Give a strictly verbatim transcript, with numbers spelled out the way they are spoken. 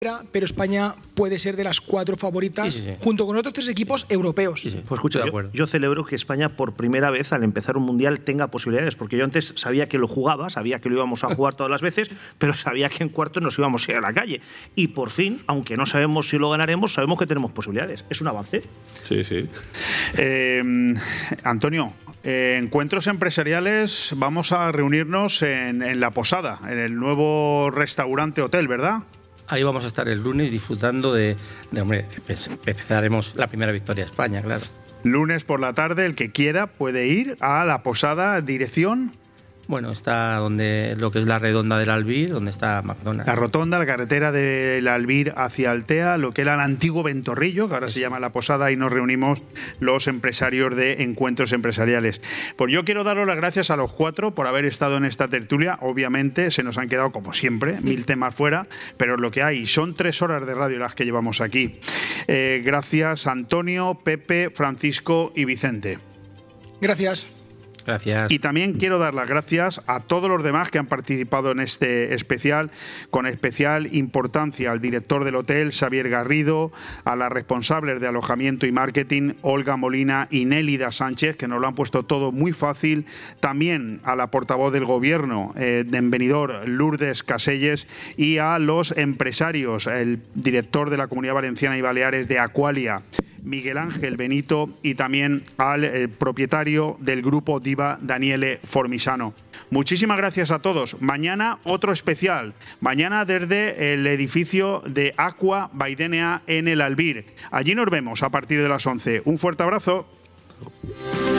pero España puede ser de las cuatro favoritas, sí, sí, sí. junto con otros tres equipos europeos. Sí, sí. Pues escucha, yo, yo celebro que España por primera vez al empezar un mundial tenga posibilidades, porque yo antes sabía que lo jugaba, sabía que lo íbamos a jugar todas las veces, pero sabía que en cuartos nos íbamos a ir a la calle. Y por fin, aunque no sabemos si lo ganaremos, sabemos que tenemos posibilidades. Es un avance. Sí, sí. Eh, Antonio, eh, encuentros empresariales, vamos a reunirnos en, en La Posada, en el nuevo restaurante hotel, ¿verdad? Ahí vamos a estar el lunes disfrutando de, de hombre, empezaremos la primera victoria de España, claro. Lunes por la tarde, el que quiera puede ir a La Posada, dirección. Bueno, está donde lo que es la redonda del Albir, donde está McDonald's. La rotonda, la carretera del Albir hacia Altea, lo que era el antiguo Ventorrillo, que ahora se llama La Posada, y nos reunimos los empresarios de Encuentros Empresariales. Pues yo quiero daros las gracias a los cuatro por haber estado en esta tertulia. Obviamente se nos han quedado, como siempre, mil temas fuera, pero lo que hay son tres horas de radio las que llevamos aquí. Eh, gracias Antonio, Pepe, Francisco y Vicente. Gracias. Gracias. Y también quiero dar las gracias a todos los demás que han participado en este especial, con especial importancia al director del hotel, Xavier Garrido, a las responsables de alojamiento y marketing, Olga Molina y Nélida Sánchez, que nos lo han puesto todo muy fácil, también a la portavoz del gobierno eh, de Benidorm, Lourdes Caselles, y a los empresarios, el director de la Comunidad Valenciana y Baleares de Aqualia, Miguel Ángel Benito, y también al eh, propietario del grupo Diva, Daniele Formisano. Muchísimas gracias a todos. Mañana otro especial. Mañana desde el edificio de Aqua Baidenea en el Albir. Allí nos vemos a partir de las once. Un fuerte abrazo.